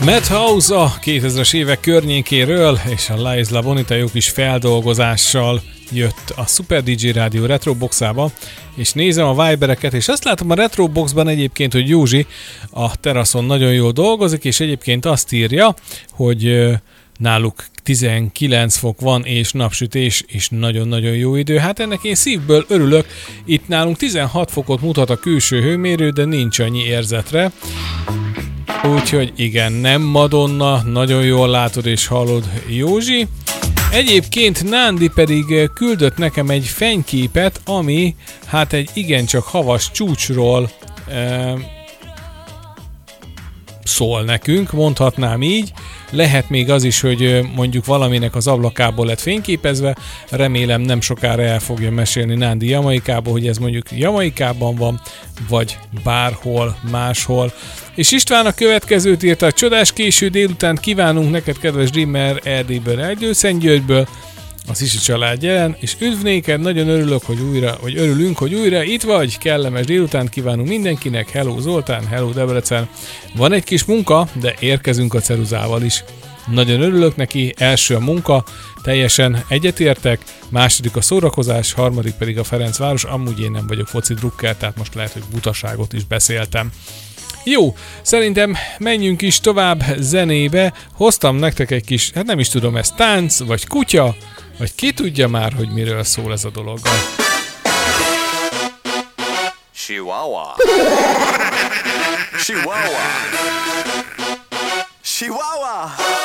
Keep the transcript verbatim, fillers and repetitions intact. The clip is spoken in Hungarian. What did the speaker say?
Madhouse a kétezres évek környékéről, és a La Isla Bonita jó kis feldolgozással jött a Super dé dzsé Rádió Retroboxába, és nézem a Vibereket, és azt látom a Retroboxban egyébként, hogy Józsi a teraszon nagyon jól dolgozik, és egyébként azt írja, hogy náluk tizenkilenc fok van, és napsütés, és nagyon-nagyon jó idő. Hát ennek én szívből örülök. Itt nálunk tizenhat fokot mutat a külső hőmérő, de nincs annyi érzetre. Úgyhogy igen, nem Madonna, nagyon jól látod és hallod, Józsi. Egyébként Nándi pedig küldött nekem egy fényképet, ami hát egy igencsak havas csúcsról e, szól nekünk, mondhatnám így. Lehet még az is, hogy mondjuk valaminek az ablakából lett fényképezve, remélem nem sokára el fogja mesélni Nándi Jamaikából, hogy ez mondjuk Jamaikában van, vagy bárhol máshol. És István a következőt írta, a csodás késő délután kívánunk neked, kedves Dreamer, Erdélyből, Erdőszentgyörgyből, a Szisi család jelen, és üdv néked, nagyon örülök, hogy újra, vagy örülünk, hogy újra itt vagy, kellemes délután kívánunk mindenkinek, hello Zoltán, hello Debrecen. Van egy kis munka, de érkezünk a ceruzával is. Nagyon örülök neki, első a munka, teljesen egyetértek, második a szórakozás, harmadik pedig a Ferencváros, amúgy én nem vagyok foci drukker, tehát most lehet, hogy butaságot is beszéltem. Jó, szerintem menjünk is tovább zenébe, hoztam nektek egy kis, hát nem is tudom, ez tánc, vagy kutya, vagy ki tudja már, hogy miről szól ez a dolog. Chihuahua. Chihuahua. Chihuahua.